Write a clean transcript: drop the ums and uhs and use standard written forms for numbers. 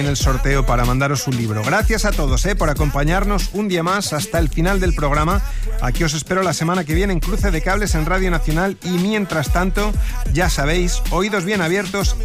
en el sorteo para mandaros un libro. Gracias a todos por acompañarnos un día más hasta el final del programa. Aquí os espero la semana que viene en Cruce de Cables en Radio Nacional y mientras tanto, ya sabéis, oídos bien abiertos